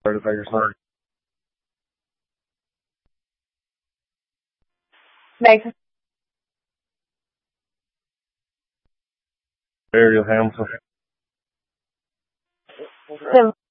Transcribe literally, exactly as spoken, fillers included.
Sorry to beg your sorry. Meg. Ariel Hamilton. Sim.